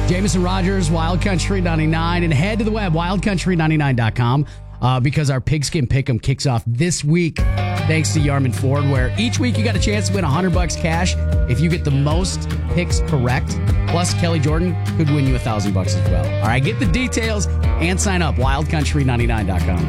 Jameson Rogers, Wild Country 99. And head to the web, wildcountry99.com, because our Pigskin Pick'em kicks off this week, thanks to Yarman Ford, where each week you got a chance to win $100 cash if you get the most picks correct. Plus, Kelly Jordan could win you $1,000 as well. All right, get the details and sign up, wildcountry99.com.